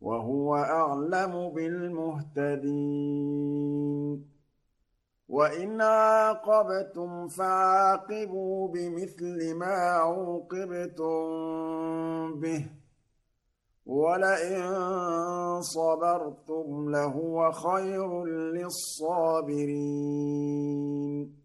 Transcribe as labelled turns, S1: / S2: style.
S1: وهو أعلم بالمهتدين وإن عاقبتم فعاقبوا بمثل ما عوقبتم به ولئن صبرتم لهو خير للصابرين